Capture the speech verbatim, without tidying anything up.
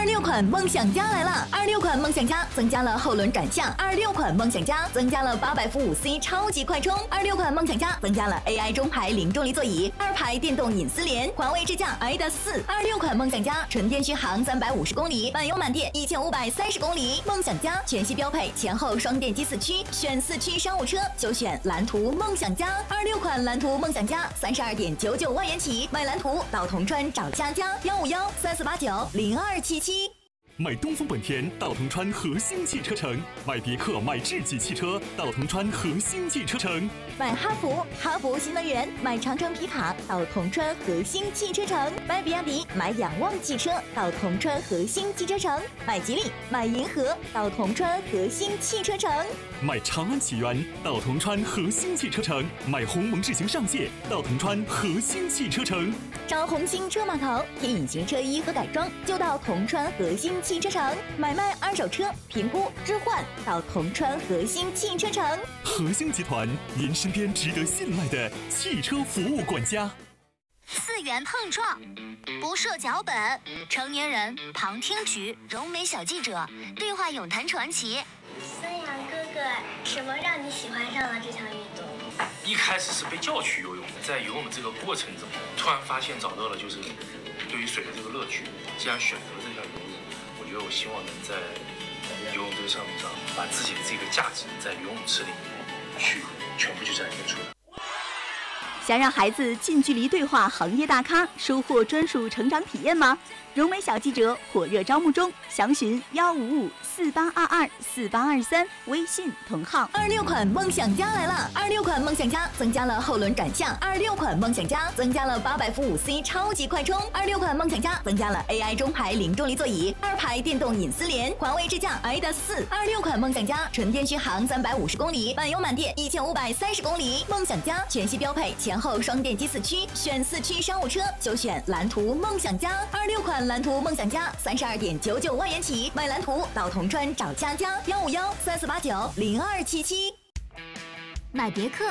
二六款梦想家来了！二六款梦想家增加了后轮转向，二六款梦想家增加了八百伏五 C 超级快充，二六款梦想家增加了 A I 中排零重力座椅，二排电动隐私联，环卫智驾 I D A S 四。二六款梦想家纯电续航三百五十公里，满油满电一千五百三十公里。梦想家全系标配前后双电机四驱，选四驱商务车就选蓝图梦想家。二六款蓝图梦想家三十二点九九万元起，买蓝图到铜川找佳佳，幺五幺三四八九零二七七。 买东风本田到铜川和兴汽车城，买别克买智己汽车到铜川和兴汽车城， 买哈弗哈弗新能源，买长城皮卡到铜川和兴汽车城，买比亚迪买仰望汽车到铜川和兴汽车城，买吉利买银河到铜川和兴汽车城， 买长安启源到铜川和兴汽车城，买鸿蒙智行上界到铜川和兴汽车城， 找红星车码头贴隐形车衣和改装就到铜川和兴汽车城，买卖二手车评估置换到铜川和兴汽车城。 和兴集团，您身边值得信赖的汽车服务管家。 四元碰撞，不设脚本，成年人旁听局，柔美小记者对话咏谈传奇。 孙杨哥哥，什么让你喜欢上了这项运动？ 一开始是被叫去游泳，在游泳这个过程中，突然发现找到了就是对于水的这个乐趣。既然选择了这项游泳，我觉得我希望能在游泳这个项目上，把自己的这个价值在游泳池里面去全部去展现出来。 想让孩子近距离对话行业大咖，收获专属成长体验吗？柔美小记者火热招募中，详询幺五五四八二二四八二三，微信同号。 二六款梦想家来了！二六款梦想家增加了后轮转向，二六款梦想家增加了八百伏五 C 超级快充，二六款梦想家增加了 A I 中排零重力座椅，二排电动隐私联，环卫智驾 I D A S 四。二六款梦想家纯电续航三百五十公里，满油满电一千五百三十公里。梦想家全系标配前后双电机四驱，选四驱商务车就选蓝图梦想家。二六款蓝图梦想家三十二点九九万元起，买蓝图到铜川找佳佳，幺五幺三四八九零二七七。 买别克